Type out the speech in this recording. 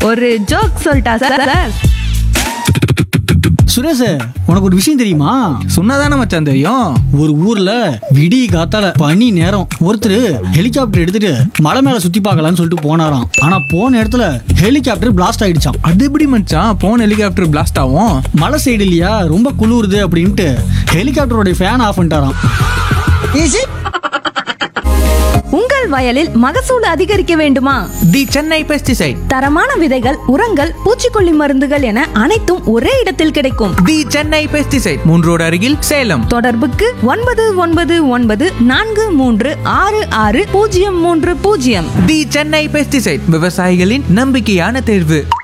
ஒரு ஜோக் சொல்லிட்டா சார். சுரேஷ், உனக்கு ஒரு விஷயம் தெரியுமா? சொன்னதானே மச்சான் தெரியும். ஒரு ஊர்ல விடிய காத்தால பனி நேரம் ஒருத்தர் ஹெலிகாப்டர் எடுத்துட்டு மலை மேல சுத்தி பார்க்கலாம்னு சொல்லிட்டு போனாராம். ஆனா போன இடத்துல ஹெலிகாப்டர் பிளாஸ்ட் ஆயிடுச்சாம். அது எப்படி மச்சான் போன் ஹெலிகாப்டர் பிளாஸ்ட் ஆகும்? மலை சைடு இல்லையா, ரொம்ப குளிருது அப்படின்ட்டு ஹெலிகாப்டரோட ஃபேன் ஆஃப் பண்ணிட்டாராம். உங்கள் வயலில் மகசூல் அதிகரிக்க வேண்டுமா? தி சென்னை பெஸ்டிசைட். தரமான விதைகள், உரங்கள், பூச்சிக்கொல்லி மருந்துகள் என அனைத்தும் ஒரே இடத்தில் கிடைக்கும். தி சென்னை பெஸ்டிசைட், 3 ரோடு அருகில், சேலம். தொடர்புக்கு 9999436630. தி சென்னை பெஸ்டிசைட், விவசாயிகளின் நம்பிக்கையான தேர்வு.